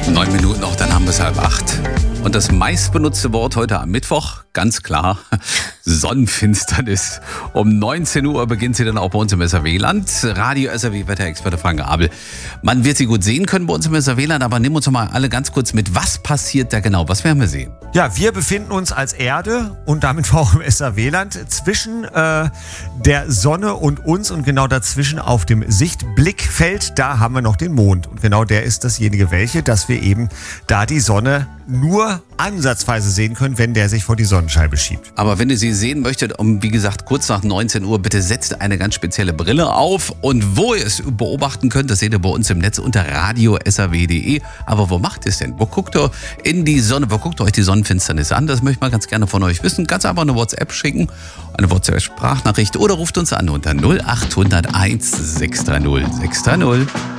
9 Minuten noch, dann haben wir es 7:30. Und das meistbenutzte Wort heute am Mittwoch, ganz klar, Sonnenfinsternis. Um 19 Uhr beginnt sie dann auch bei uns im SRW-Land. Radio SRW-Wetterexperte Frank Abel. Man wird sie gut sehen können bei uns im SRW-Land, aber nimm uns doch mal alle ganz kurz mit. Was passiert da genau? Was werden wir sehen? Ja, wir befinden uns als Erde und damit auch im SRW-Land zwischen der Sonne und uns und genau dazwischen auf dem Sichtblickfeld, da haben wir noch den Mond. Und genau der ist dasjenige welche, dass wir eben da die Sonne nur ansatzweise sehen können, wenn der sich vor die Sonnenscheibe schiebt. Aber wenn ihr sie sehen möchtet, wie gesagt, kurz nach 19 Uhr, bitte setzt eine ganz spezielle Brille auf. Und wo ihr es beobachten könnt, das seht ihr bei uns im Netz unter radio.srw.de. Aber wo macht ihr es denn? Wo guckt ihr in die Sonne? Wo guckt ihr euch die Sonnenfinsternis an? Das möchte ich mal ganz gerne von euch wissen. Ganz einfach eine WhatsApp schicken, eine WhatsApp-Sprachnachricht oder ruft uns an unter 0800 1 630 630.